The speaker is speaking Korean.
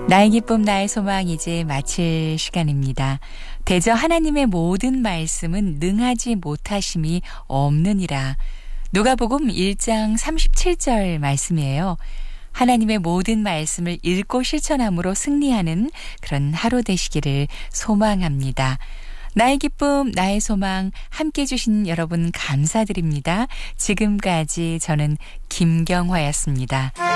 나의 기쁨 나의 소망 이제 마칠 시간입니다. 대저 하나님의 모든 말씀은 능하지 못하심이 없느니라. 누가복음 1장 37절 말씀이에요. 하나님의 모든 말씀을 읽고 실천함으로 승리하는 그런 하루 되시기를 소망합니다. 나의 기쁨, 나의 소망 함께 해주신 여러분 감사드립니다. 지금까지 저는 김경화였습니다.